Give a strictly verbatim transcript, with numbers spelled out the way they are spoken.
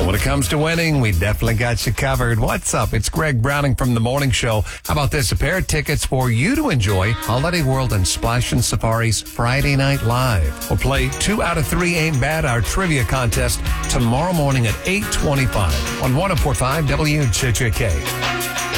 When it comes to winning, we definitely got you covered. What's up? It's Greg Browning from The Morning Show. How about this? A pair of tickets for you to enjoy Holiday World and Splash and Safari's Friday Night Live. We'll play two out of three Ain't Bad, our trivia contest, tomorrow morning at eight twenty-five on one oh four point five W J J K.